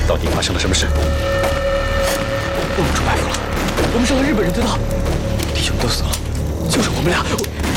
到底发生了什么事？ 我们出埋伏了，我们是和日本人对道，弟兄们都死了，就是我们俩。